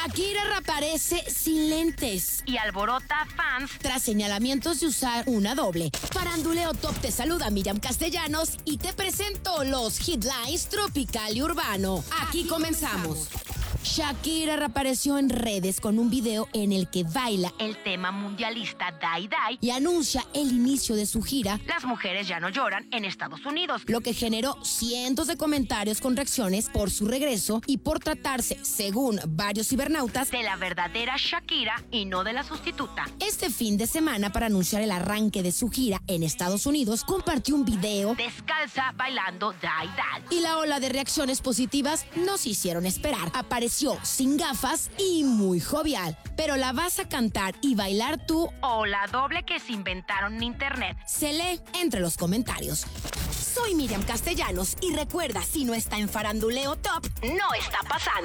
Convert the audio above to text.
Shakira reaparece sin lentes Y alborota fans. tras señalamientos de usar una doble. Faranduleo Top te saluda Miriam Castellanos y te presento los headlines tropical y urbano. Aquí comenzamos. Shakira reapareció en redes con un video en el que baila El tema mundialista Die Die. y anuncia el inicio de su gira, Las mujeres ya no lloran en Estados Unidos. lo que generó cientos de comentarios con reacciones por su regreso y por tratarse, según varios cibernautas, De la verdadera Shakira y no de la sustituta. este fin de semana para anunciar el arranque de su gira en Estados Unidos, compartió un video Descalza bailando Die Die. y la ola de reacciones positivas no se hicieron esperar. Apareció sin gafas y muy jovial. Pero la vas a cantar y bailar tú, O la doble que se inventaron en internet. se lee entre los comentarios. Soy Miriam Castellanos y recuerda, si no está en Faranduleo Top, No está pasando.